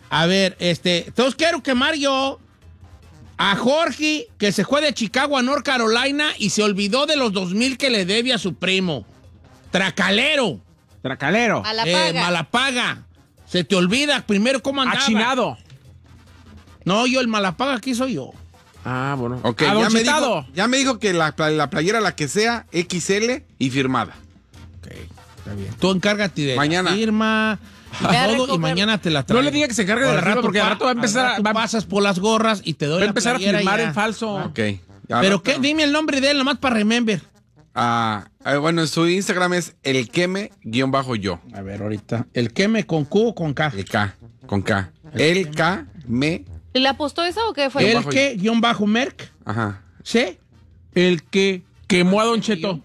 A ver, entonces quiero quemar yo a Jorge, que se fue de Chicago a North Carolina y se olvidó de los 2,000 que le debe a su primo. Tracalero. Malapaga. Se te olvida primero cómo andaba. Achinado. No, el malapaga aquí soy yo. Ah, bueno. Ok, ya me dijo que la playera, la que sea, XL y firmada. Ok, está bien. Tú encárgate de mañana. La firma todo, y mañana te la traigo. No le diga que se encargue del rato, porque al rato va a empezar pasas por las gorras y te doy va a empezar a firmar ya. en falso. Ok. Pero qué, dime el nombre de él nomás para remember. Bueno, su Instagram es elqueme_yo. A ver, ahorita. ¿El queme con Q o con K? El K, con K. El K, me. ¿Le apostó esa o qué fue? El que, _Merck. Ajá. ¿Sí? El que quemó a Don Cheto.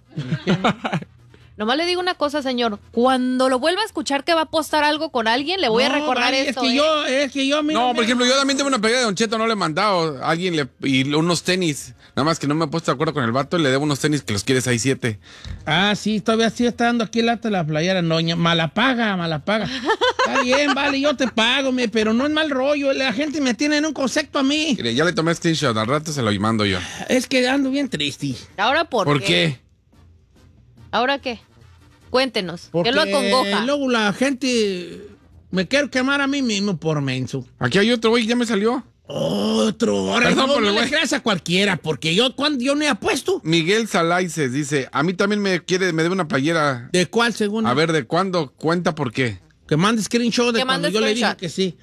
Nomás le digo una cosa, señor. Cuando lo vuelva a escuchar que va a apostar algo con alguien, le voy a recordar esto. Es que yo, mira, no, por ejemplo, yo también tengo una playera de Don Cheto, no le he mandado a alguien y unos tenis. Nada más que no me he puesto de acuerdo con el vato, le debo unos tenis que los quiere 6-7. Ah, sí, todavía sí está dando aquí el lata de la playera. No, malapaga. Está bien, vale, yo te pago, pero no es mal rollo. La gente me tiene en un concepto a mí. Mire, ya le tomé screenshot, al rato se lo mando yo. Es que ando bien triste. ¿Ahora por qué? ¿Ahora qué? Cuéntenos. Porque ¿Qué lo acongoja? luego la gente me quiero quemar a mí mismo por menso. Aquí hay otro, güey, ya me salió. Otro. Ahora Perdón no por el le güey. creas a cualquiera, porque yo no he apuesto. Miguel Salaices dice, a mí también me debe una playera. ¿De cuál, según? A ver, ¿de cuándo? Cuenta por qué. Que mande screenshot de Que cuando mande yo le dije screenshot. que sí.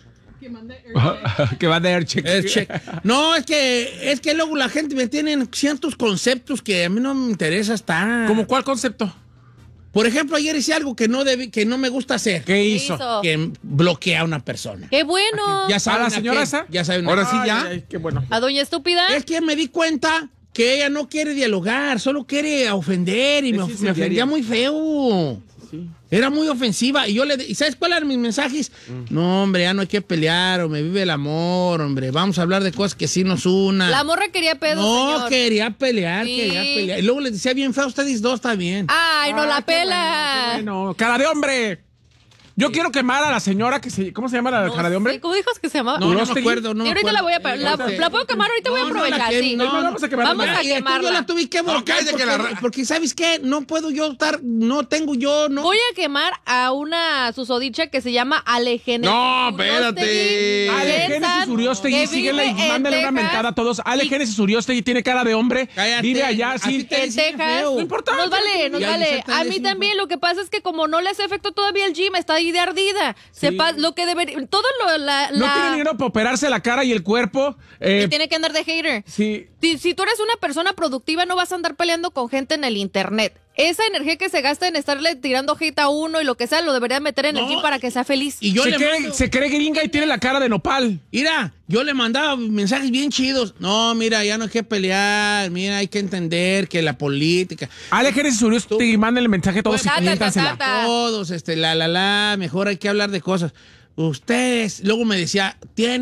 Que va de Aircheck. No, es que luego la gente me tiene en ciertos conceptos que a mí no me interesa estar. ¿Cómo cuál concepto? Por ejemplo, ayer hice algo que no me gusta hacer. ¿Qué hizo? Que bloquea a una persona. ¡Qué bueno! Ya saben ¿A la señora qué. esa? Ya saben. Ahora sí, Ay, ya. ay, qué bueno. ¿A doña estúpida? Es que me di cuenta que ella no quiere dialogar, solo quiere ofender y me ofendía muy feo. Sí. Era muy ofensiva y ¿y sabes cuáles eran mis mensajes? No, hombre, ya no hay que pelear, hombre, vive el amor, hombre, vamos a hablar de cosas que sí nos unan. La morra quería pedo, No, señor. quería pelear. Sí. Y luego les decía bien feo, ustedes dos está bien. ¡Ay, no la pela! Bueno, cara de hombre. Yo quiero quemar a la señora ¿cómo se llama la cara de hombre? Sí, ¿cómo dijo que se llamaba? No me Urostegui. acuerdo, no Y me ahorita acuerdo. la voy a la puedo quemar, ahorita voy a aprovechar, sí. vamos a quemarla. Vamos a Yo quemarla. la tuve que bloquear cállate que porque ¿sabes qué? No puedo yo estar, no tengo yo, no. Voy a quemar a una susodicha que se llama Alejene. No, espérate. Ale Génesis Uriostegui, síguela y mándale una mentada a todos. Ale Génesis Uriostegui tiene cara de hombre. Cállate. Vive allá, Así sí. te En dicen Texas. feo. No importa. Nos vale. Ya, A mí sí, también lo que pasa es que como no le hace efecto todavía el gym, está ahí de ardida. Sí. Lo que debería... Todo lo... No tiene dinero para operarse la cara y el cuerpo. Y tiene que andar de hater. Sí. Si tú eres una persona productiva, no vas a andar peleando con gente en el internet. Esa energía que se gasta en estarle tirando hate a uno y lo que sea, lo debería meter en el No. gym para que sea feliz. Y yo Se cree gringa y tiene la cara de nopal. Mira, yo le mandaba mensajes bien chidos. No, mira, ya no hay que pelear. Mira, hay que entender que la política. Ale Génesis Uriostegui, mándale mensaje a todos y Pues, coméntansela. Todos, mejor hay que hablar de cosas. Ustedes, luego me decía,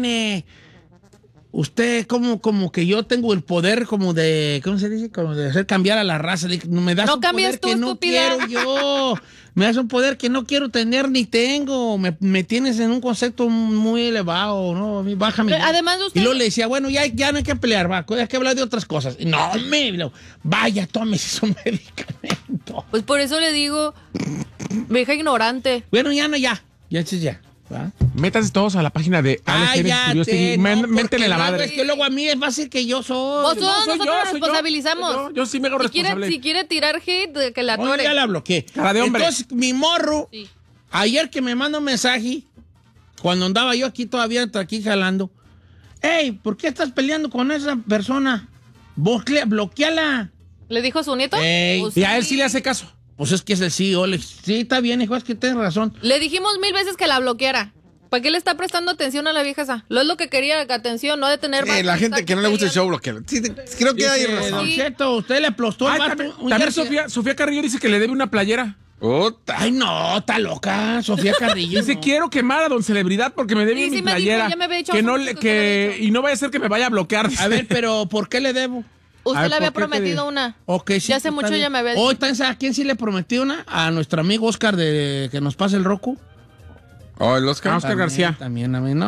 usted como que yo tengo el poder como de, ¿cómo se dice? Como de hacer cambiar a la raza. Me das No un cambias poder tú, que no estúpida. quiero yo. Me das un poder que no quiero tener ni tengo. Me tienes en un concepto muy elevado, ¿no? Bájame. Además de usted... Y luego le decía, bueno, ya no hay que pelear, va, hay que hablar de otras cosas. No, vaya, tómese su medicamento. Pues por eso le digo, vieja ignorante. Bueno, ya. ¿Va? Métanse todos a la página de Ale Génesis Uriostegui. Métele la madre. Es que luego a mí es fácil que yo soy. Vos No, soy nosotros yo, nos soy yo. responsabilizamos. Yo sí me hago responsable. Si quiere tirar hate, que la Oye, tore. ya la bloqueé. Cara de hombre. Entonces, mi morro, Sí. ayer que me manda un mensaje, cuando andaba yo aquí todavía aquí jalando, hey, ¿por qué estás peleando con esa persona? Bloqueala. ¿Le dijo su nieto? Ey. Pues Y a él sí le hace caso. Pues es que es el CEO. Sí, está bien, hijo, es que tienes razón. Le dijimos 1000 veces que la bloqueara. ¿Para qué le está prestando atención a la vieja esa? Lo es lo que quería, atención, no de tener... La gente que no le gusta el show bloquea. Sí, creo que hay razón. Don Cheto, usted le aplastó el Ay, vato. también Sofía Carrillo dice que le debe una playera. Ay, no, está loca, Sofía Carrillo. Dice, no. quiero quemar a don Celebridad porque me debe Sí, mi sí me dijo, playera. ya me había dicho que hace no mucho le, que usted me había que dicho. y no vaya a ser que me vaya a bloquear. A ver, pero ¿por qué le debo? Usted Ay, le había ¿por qué te prometido digo? una. Ok, sí. Ya hace mucho ya me había dicho. Hoy, ¿a quién sí le prometí una? A nuestro amigo Oscar de que nos pase el Roku. Oh, el Oscar. Oscar García. También a mí, ¿no?